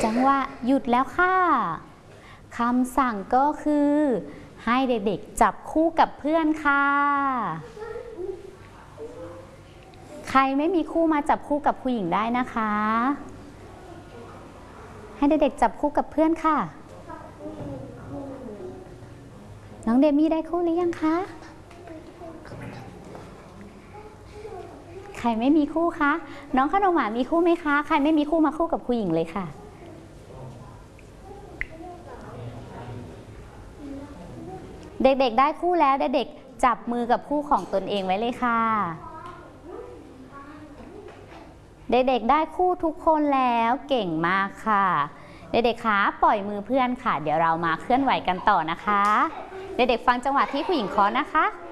จังหวะหยุดแล้วค่ะคำสั่งก็คือให้เด็กๆจับคู่กับเพื่อนค่ะใครไม่มีคู่มาจับคู่กับผู้หญิงได้นะคะให้เด็กๆจับคู่กับเพื่อนค่ะน้องเดมี่ได้คู่หรือยังคะใครไม่มีคู่คะน้องขนมหวานมีคู่ไหมคะใครไม่มีคู่มาคู่กับผู้หญิงเลยค่ะเด็กๆได้คู่แล้วเด็กๆจับมือกับคู่ของตนเองไว้เลยค่ะเด็กๆได้คู่ทุกคนแล้วเก่งมากค่ะเด็กๆคะปล่อยมือเพื่อนค่ะเดี๋ยวเรามาเคลื่อนไหวกันต่อนะคะเด็กๆฟังจังหวะที่ผู้หญิงเคาะนะคะ